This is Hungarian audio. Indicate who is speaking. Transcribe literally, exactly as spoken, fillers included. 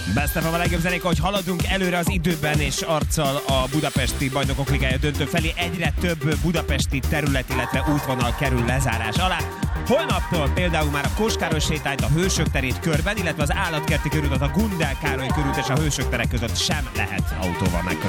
Speaker 1: Best of a legjobb zenék, hogy haladunk előre az időben és arccal a Budapesti Bajnokok Ligája döntő felé. Egyre több budapesti terület, illetve útvonal kerül lezárás alá. Holnaptól például már a Kós-Károly sétányt, a Hősök terét körben, illetve az Állatkerti körútat, a Gundel Károly körút és a Hősök tere között sem lehet autóval megközelíteni.